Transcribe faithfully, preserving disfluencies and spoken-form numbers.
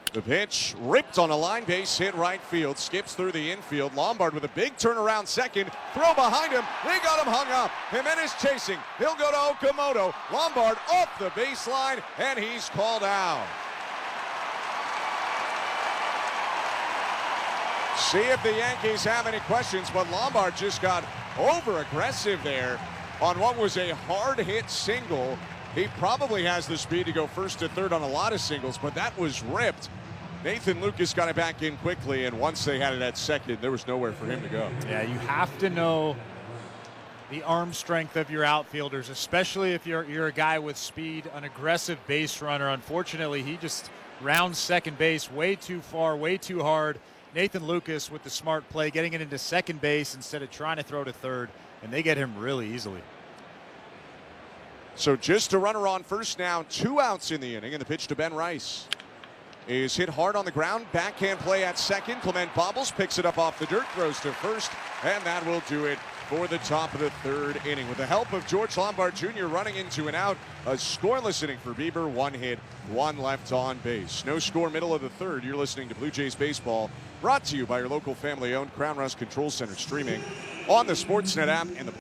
The pitch ripped on a line base hit right field, skips through the infield. Lombard with a big turnaround second, throw behind him. They got him hung up. Jimenez chasing. He'll go to Okamoto. Lombard off the baseline, and he's called out. See if the Yankees have any questions, but Lombard just got over aggressive there on what was a hard hit single. He probably has the speed to go first to third on a lot of singles, but that was ripped. Nathan Lucas got it back in quickly, and once they had it at second, there was nowhere for him to go. Yeah, you have to know the arm strength of your outfielders, especially if you're you're a guy with speed, an aggressive base runner. Unfortunately, he just rounds second base way too far, way too hard. Nathan Lucas with the smart play, getting it into second base instead of trying to throw to third, and they get him really easily. So just a runner on first now, two outs in the inning, and the pitch to Ben Rice is hit hard on the ground. Backhand play at second. Clement bobbles, picks it up off the dirt, throws to first, and that will do it for the top of the third inning. With the help of George Lombard Junior running into an out, a scoreless inning for Bieber, one hit, one left on base. No score, middle of the third. You're listening to Blue Jays Baseball, brought to you by your local family-owned Crown Rust Control Center, streaming on the Sportsnet app and the